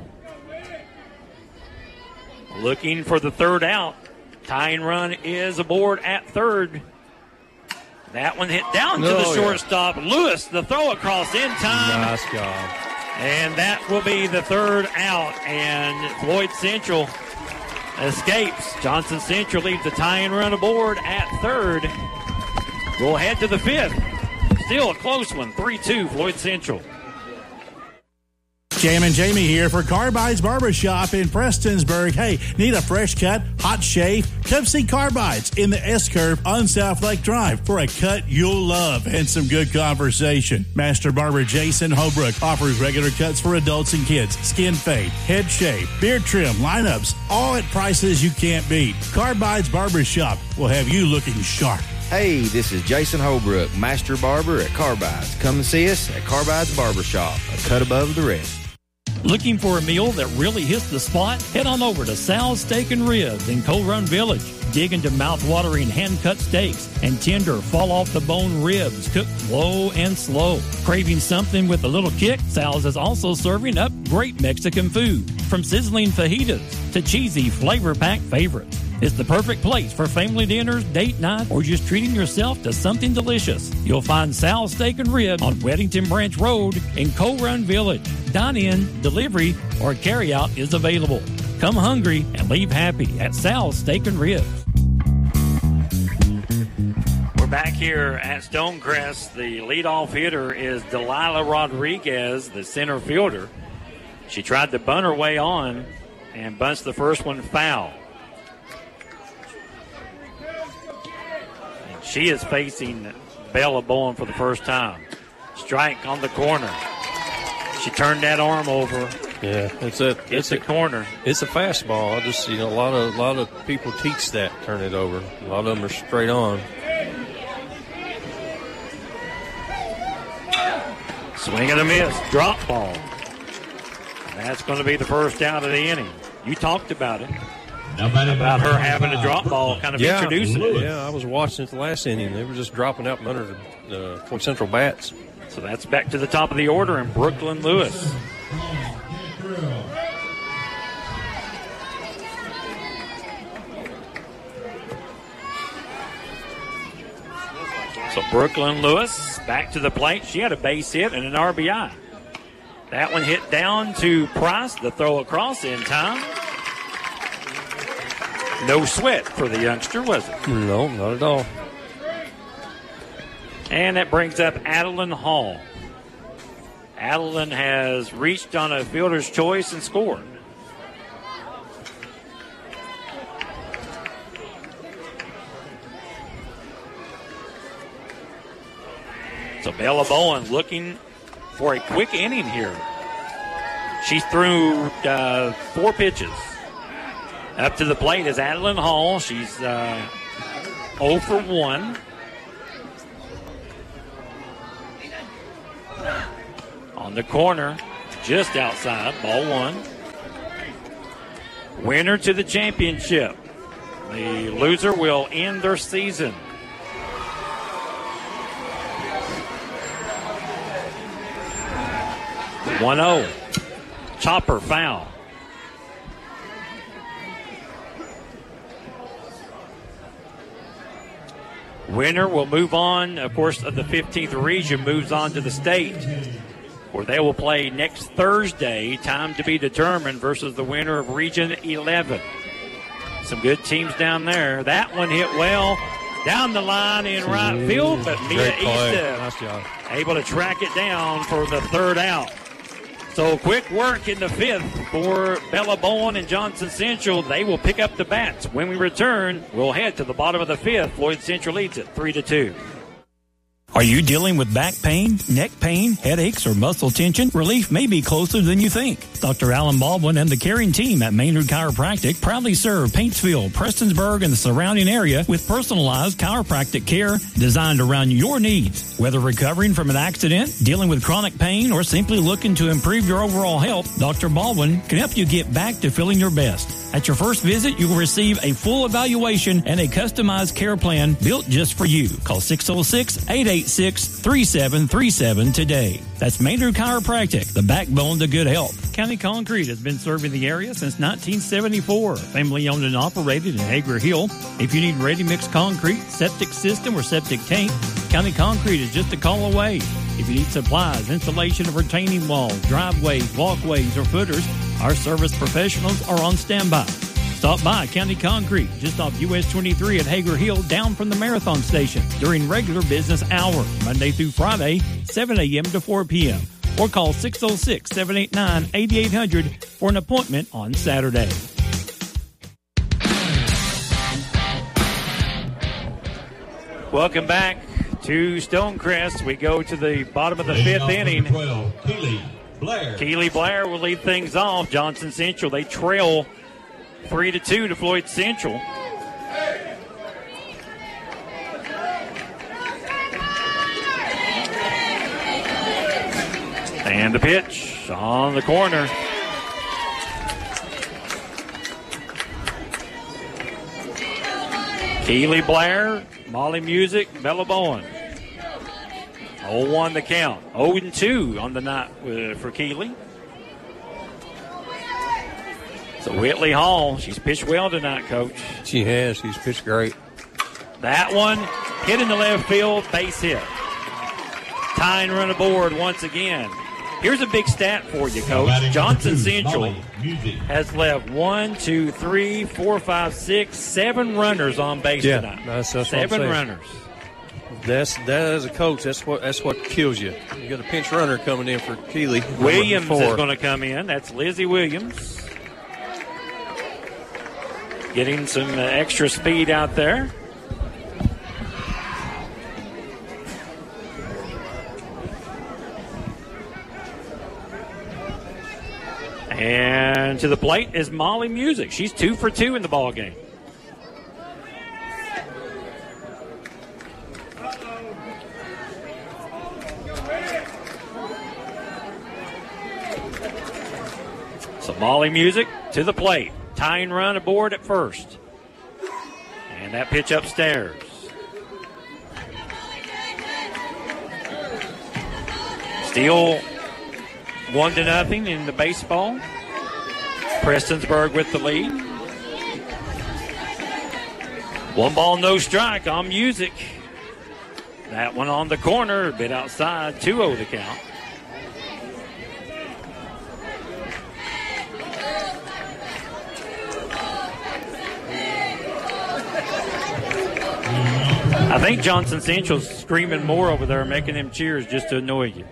Speaker 1: looking for the third out. Tying run is aboard at third. That one hit down to the shortstop. Lewis, the throw across in time.
Speaker 6: Nice job. And
Speaker 1: that will be the third out. And Floyd Central escapes. Johnson Central leaves the tying run aboard at third. We'll head to the fifth. Still a close one. 3-2 Floyd Central.
Speaker 4: Jam and Jamie here for Carbides Barbershop in Prestonsburg. Hey, need a fresh cut, hot shave? Come see Carbides in the S-Curve on South Lake Drive for a cut you'll love and some good conversation. Master Barber Jason Holbrook offers regular cuts for adults and kids, skin fade, head shave, beard trim, lineups, all at prices you can't beat. Carbides Barbershop will have you looking sharp.
Speaker 14: Hey, this is Jason Holbrook, Master Barber at Carbides. Come and see us at Carbides Barbershop, a cut above the rest.
Speaker 5: Looking for a meal that really hits the spot? Head on over to Sal's Steak and Ribs in Coal Run Village. Dig into mouth-watering hand-cut steaks and tender, fall-off-the-bone ribs cooked low and slow. Craving something with a little kick? Sal's is also serving up great Mexican food, from sizzling fajitas to cheesy, flavor-packed favorites. It's the perfect place for family dinners, date night, or just treating yourself to something delicious. You'll find Sal's Steak and Ribs on Weddington Branch Road in Coal Run Village. Dine-in, delivery, or carry-out is available. Come hungry and leave happy at Sal's Steak and Ribs.
Speaker 1: We're back here at Stonecrest. The leadoff hitter is Delilah Rodriguez, the center fielder. She tried to bunt her way on and bunts the first one foul. And she is facing Bella Bowen for the first time. Strike on the corner. She turned that arm over.
Speaker 6: Yeah, it's a
Speaker 1: corner.
Speaker 6: It's a fastball. I just a lot of people teach that, turn it over. A lot of them are straight on.
Speaker 1: Swing and a miss, drop ball. And that's going to be the first out of the inning. You talked about it. About her having a drop ball, kind of introducing it.
Speaker 6: Yeah, I was watching it the last inning. They were just dropping out from under the Floyd Central bats.
Speaker 1: So that's back to the top of the order in Brooklyn Lewis. So Brooklyn Lewis back to the plate. She had a base hit and an RBI. That one hit down to Price. The throw across in time. No sweat for the youngster, was it?
Speaker 6: No, not at all.
Speaker 1: And that brings up Adeline Hall. Adeline has reached on a fielder's choice and scored. So Bella Bowen looking for a quick inning here. She threw 4 pitches. Up to the plate is Adeline Hall. She's 0 for 1. On the corner, just outside. Ball one. Winner to the championship. The loser will end their season. One 1-0. Chopper foul. Winner will move on, of course, of the 15th region, moves on to the state, where they will play next Thursday, time to be determined, versus the winner of Region 11. Some good teams down there. That one hit well down the line in right field, but Mia Easton
Speaker 6: nice
Speaker 1: able to track it down for the third out. So quick work in the fifth for Bella Bowen and Johnson Central. They will pick up the bats. When we return, we'll head to the bottom of the fifth. Floyd Central leads it 3-2.
Speaker 5: Are you dealing with back pain, neck pain, headaches, or muscle tension? Relief may be closer than you think. Dr. Alan Baldwin and the caring team at Maynard Chiropractic proudly serve Paintsville, Prestonsburg, and the surrounding area with personalized chiropractic care designed around your needs. Whether recovering from an accident, dealing with chronic pain, or simply looking to improve your overall health, Dr. Baldwin can help you get back to feeling your best. At your first visit, you will receive a full evaluation and a customized care plan built just for you. Call 606-886-3737 today. That's Maynard Chiropractic, the backbone to good health. County Concrete has been serving the area since 1974. Family owned and operated in Hager Hill. If you need ready-mix concrete, septic system, or septic tank, County Concrete is just a call away. If you need supplies, installation of retaining walls, driveways, walkways, or footers, our service professionals are on standby. Stop by County Concrete, just off US 23 at Hager Hill, down from the Marathon Station, during regular business hours, Monday through Friday, 7 a.m. to 4 p.m. Or call 606-789-8800 for an appointment on Saturday. Welcome back to Stonecrest. We go to the bottom of the fifth inning.
Speaker 10: 12,
Speaker 1: Keely Blair will lead things off. Johnson Central, they trail 3-2 to Floyd Central. And the pitch on the corner. Keely Blair, Molly Music, Bella Bowen. 0-1 the count. 0-2 on the night for Keely. So Whitley Hall, she's pitched well tonight, Coach.
Speaker 6: She has. She's pitched great.
Speaker 1: That one hit in the left field, base hit. Tying run aboard once again. Here's a big stat for you, Coach. Johnson Central has left 7 runners on base tonight.
Speaker 6: That's
Speaker 1: seven runners.
Speaker 6: That as a coach, that's what kills you. You got a pinch runner coming in for Keely.
Speaker 1: Williams is going to come in. That's Lizzie Williams. Getting some extra speed out there. And to the plate is Molly Music. She's 2 for 2 in the ball game. So Molly Music to the plate. Tying run aboard at first. And that pitch upstairs. Still 1-0 in the baseball. Prestonsburg with the lead. 1 ball, no strike on Music. That one on the corner, a bit outside. 2-0 the count. I think Johnson Central's screaming more over there, making them cheers just to annoy you.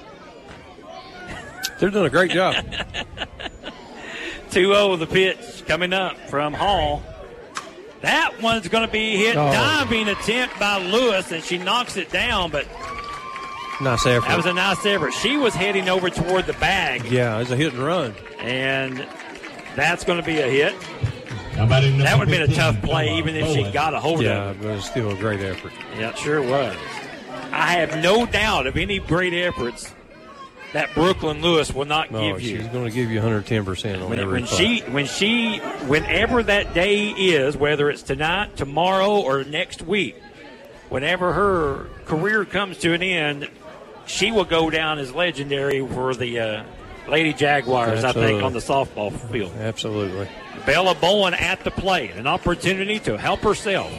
Speaker 6: They're doing a great job.
Speaker 1: 2-0 the pitch coming up from Hall. That one's going to be hit. Diving attempt by Lewis, and she knocks it down, but
Speaker 6: nice effort.
Speaker 1: That was a nice effort. She was heading over toward the bag.
Speaker 6: Yeah, it was a hit and run.
Speaker 1: And that's going to be a hit. That would have been a tough play even if she got a hold of it.
Speaker 6: Yeah, but it was still a great effort.
Speaker 1: Yeah, it sure was. I have no doubt of any great efforts that Brooklyn Lewis will not give you.
Speaker 6: She's going to give you 110% on every putt.
Speaker 1: Whenever that day is, whether it's tonight, tomorrow, or next week, whenever her career comes to an end, she will go down as legendary for the Lady Jaguars,
Speaker 6: Absolutely.
Speaker 1: I think, on the softball field.
Speaker 6: Absolutely.
Speaker 1: Bella Bowen at the plate, an opportunity to help herself.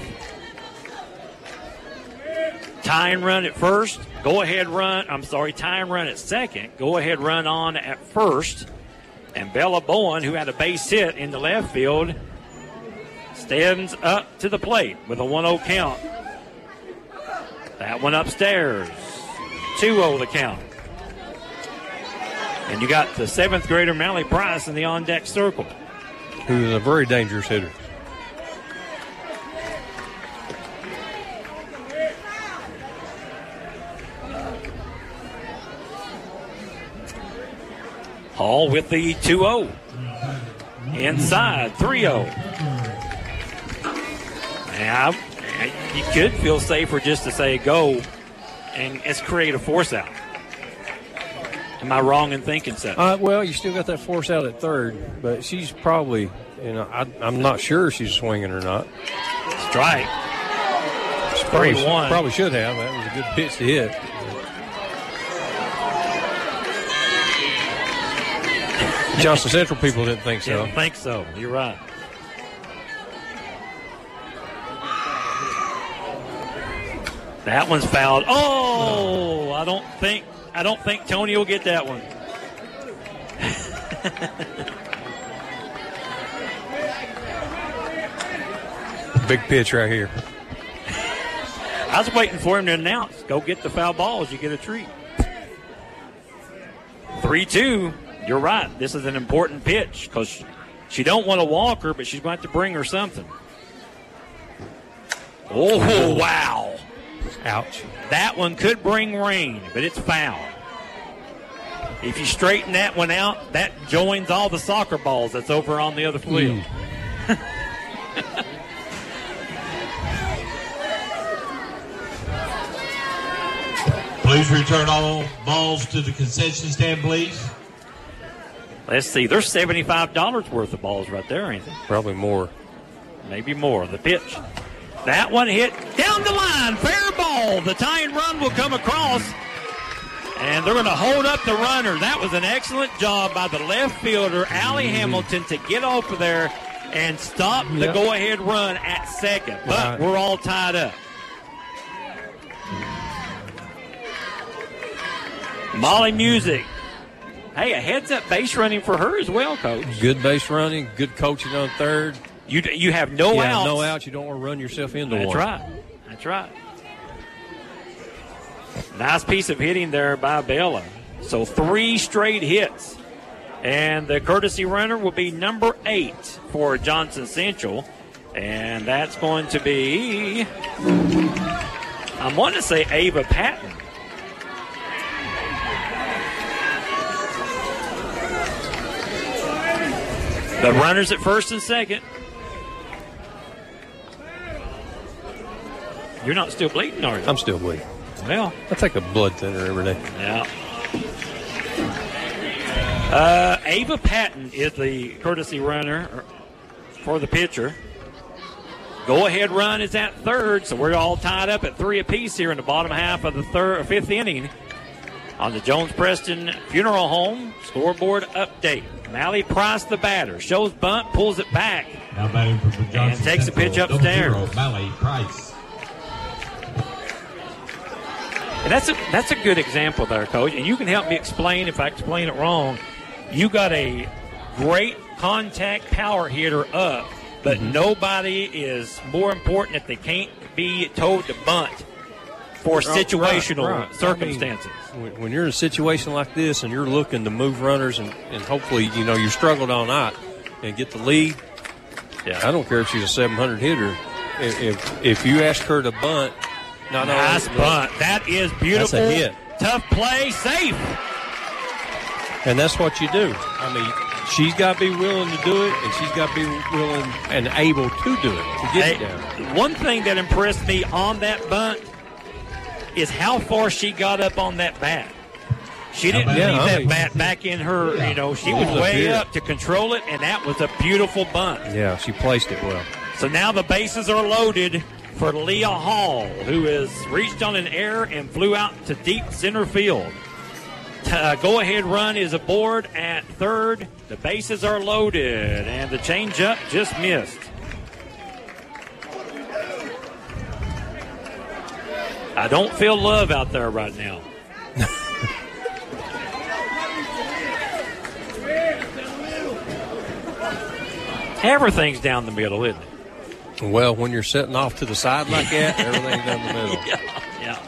Speaker 1: Tie and run at first. Go ahead run. Tie and run at second. Go ahead run on at first. And Bella Bowen, who had a base hit in the left field, stands up to the plate with a 1-0 count. That one upstairs. 2-0 the count. And you got the 7th grader Mally Price in the on-deck circle,
Speaker 6: who is a very dangerous hitter.
Speaker 1: Hall with the 2-0. Inside, 3-0. Now, you could feel safer just to say go and it's create a force out. Am I wrong in thinking so?
Speaker 6: Well, you still got that force out at third, but she's probably, I'm not sure if she's swinging or not.
Speaker 1: Strike. 3-1.
Speaker 6: Probably should have. That was a good pitch to hit. Johnson Central people didn't think so.
Speaker 1: Didn't think so. You're right. That one's fouled. Oh, I don't think Tony will get that one.
Speaker 6: Big pitch right here.
Speaker 1: I was waiting for him to announce, go get the foul balls, you get a treat. 3-2. You're right. This is an important pitch because she don't want to walk her, but she's going to have to bring her something. Oh, wow.
Speaker 6: Ouch.
Speaker 1: That one could bring rain, but it's foul. If you straighten that one out, that joins all the soccer balls that's over on the other field.
Speaker 10: Please return all balls to the concession stand, please.
Speaker 1: Let's see. There's $75 worth of balls right there, ain't there?
Speaker 6: Probably more.
Speaker 1: Maybe more. The pitch. That one hit down the line. Fair ball. The tie and run will come across. And they're going to hold up the runner. That was an excellent job by the left fielder, Allie Hamilton, to get over there and stop the go-ahead run at second. But we're all tied up. Molly Music. Hey, a heads-up base running for her as well, Coach.
Speaker 6: Good base running, good coaching on third.
Speaker 1: You have no outs.
Speaker 6: No outs. You don't want to run yourself into one.
Speaker 1: That's right. That's right. Nice piece of hitting there by Bella. So 3 straight hits. And the courtesy runner will be number 8 for Johnson Central. And that's going to be, I'm wanting to say Ava Patton. The runners at first and second. You're not still bleeding, are you?
Speaker 6: I'm still bleeding.
Speaker 1: Well,
Speaker 6: I take a blood thinner every day.
Speaker 1: Yeah. Ava Patton is the courtesy runner for the pitcher. Go-ahead run is at third, so we're all tied up at 3 apiece here in the bottom half of the 5th inning on the Jones Preston Funeral Home scoreboard update. Mally Price, the batter, shows bunt, pulls it back,
Speaker 10: now batting for Johnson
Speaker 1: and takes the pitch upstairs.
Speaker 10: Mally Price.
Speaker 1: And that's a good example there, Coach. And you can help me explain if I explain it wrong. You got a great contact power hitter up, but nobody is more important if they can't be told to bunt for situational circumstances.
Speaker 6: I mean, when you're in a situation like this and you're looking to move runners and hopefully, you struggled all night and get the lead, I don't care if she's a 700 hitter. If you ask her to bunt,
Speaker 1: nice bunt. That is beautiful.
Speaker 6: That's a hit.
Speaker 1: Tough play, safe.
Speaker 6: And that's what you do. I mean, she's got to be willing to do it, and she's got to be willing and able to do it, to get it down.
Speaker 1: One thing that impressed me on that bunt is how far she got up on that bat. She didn't leave that bat back in her, she was way up to control it, and that was a beautiful bunt.
Speaker 6: Yeah, she placed it well.
Speaker 1: So now the bases are loaded for Leah Hall, who has reached on an error and flew out to deep center field. Go-ahead run is aboard at third. The bases are loaded, and the changeup just missed. I don't feel love out there right now. Everything's down the middle, isn't it?
Speaker 6: Well, when you're setting off to the side like that, everything's down the middle.
Speaker 1: Yeah.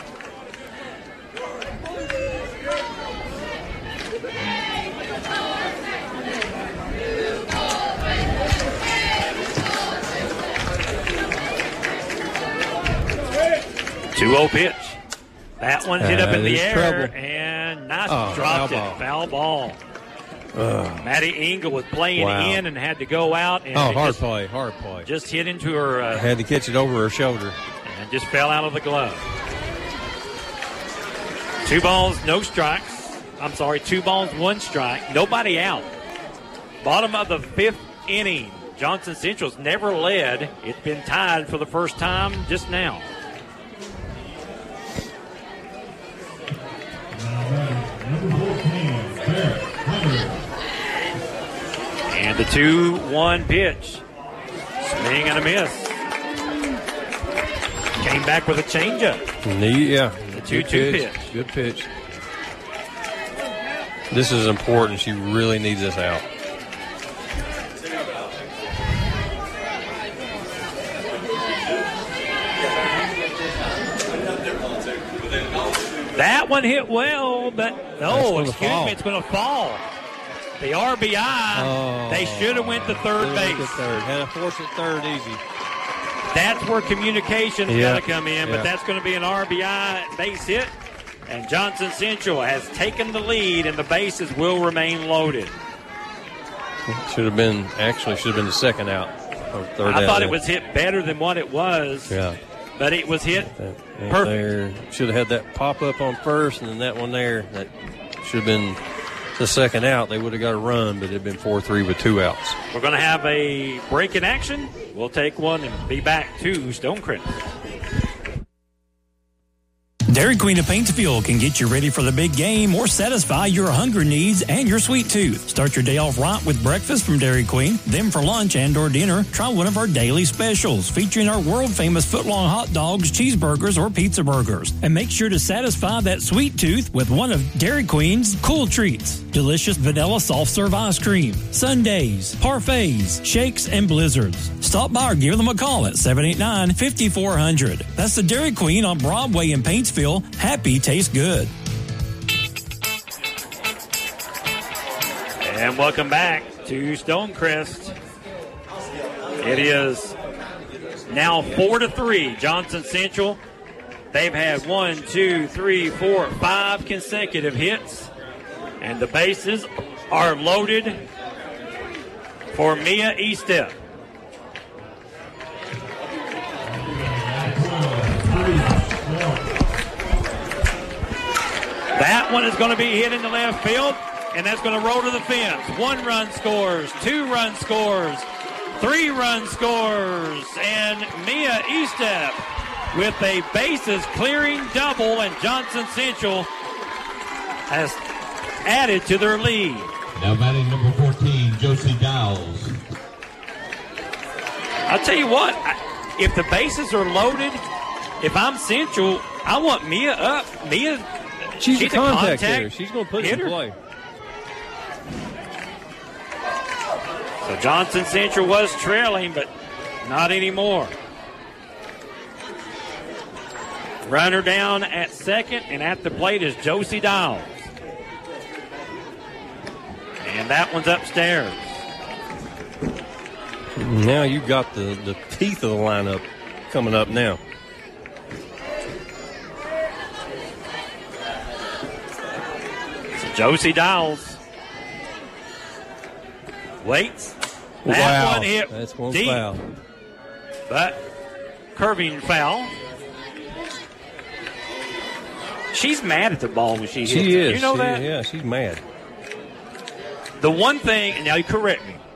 Speaker 1: 2-0 pitch. That one hit up in the air,
Speaker 6: trouble.
Speaker 1: and nice dropped it. Foul ball. Maddie Engel was playing in and had to go out. And
Speaker 6: hard play.
Speaker 1: Just hit into her.
Speaker 6: Had to catch it over her shoulder.
Speaker 1: And just fell out of the glove. 2 balls, no strikes. I'm sorry, 2 balls, 1 strike. Nobody out. Bottom of the 5th inning. Johnson Central's never led. It's been tied for the first time just now. And the 2-1 pitch. Swing and a miss. Came back with a changeup.
Speaker 6: Yeah.
Speaker 1: The 2-2 pitch.
Speaker 6: Good pitch. This is important. She really needs this out.
Speaker 1: That one hit well, but it's going to fall. The RBI, they should have went to third base.
Speaker 6: Had to force it third easy.
Speaker 1: That's where communication's got to come in, but that's going to be an RBI base hit. And Johnson Central has taken the lead, and the bases will remain loaded.
Speaker 6: Should have been the second out. Or third
Speaker 1: I
Speaker 6: out
Speaker 1: thought
Speaker 6: there.
Speaker 1: it was hit better than what it was.
Speaker 6: Yeah.
Speaker 1: But it was hit perfect.
Speaker 6: There. Should have had that pop up on first, and then that one there. That should have been the second out. They would have got a run, but it had been 4-3 with 2 outs.
Speaker 1: We're going to have a break in action. We'll take one and be back to Stonecrest.
Speaker 5: Dairy Queen of Paintsville can get you ready for the big game or satisfy your hunger needs and your sweet tooth. Start your day off right with breakfast from Dairy Queen. Then for lunch and or dinner, try one of our daily specials featuring our world-famous footlong hot dogs, cheeseburgers, or pizza burgers. And make sure to satisfy that sweet tooth with one of Dairy Queen's cool treats. Delicious vanilla soft-serve ice cream, sundaes, parfaits, shakes, and blizzards. Stop by or give them a call at 789-5400. That's the Dairy Queen on Broadway in Paintsville. Happy tastes good.
Speaker 1: And welcome back to Stonecrest. It is now 4-3. Johnson Central. They've had 5 consecutive hits. And the bases are loaded for Mia Estep. That one is going to be hit in the left field, and that's going to roll to the fence. 1 run scores, 2 run scores, 3 run scores, and Mia Estep with a bases clearing double, and Johnson Central has added to their lead.
Speaker 10: Now batting number 14, Josie Dowles.
Speaker 1: I'll tell you what, if the bases are loaded, if I'm Central, I want Mia up.
Speaker 6: She's a contact hitter. She's going to put it in play.
Speaker 1: So Johnson Central was trailing, but not anymore. Runner down at second, and at the plate is Josie Dowles. And that one's upstairs.
Speaker 6: Now you've got the teeth of the lineup coming up now.
Speaker 1: Josie Dowles waits. That one hit
Speaker 6: That's one
Speaker 1: deep,
Speaker 6: foul.
Speaker 1: but curving foul. she's mad at the ball when she hits it.
Speaker 6: She is.
Speaker 1: You know that?
Speaker 6: Yeah, she's mad.
Speaker 1: The one thing, and now you correct me,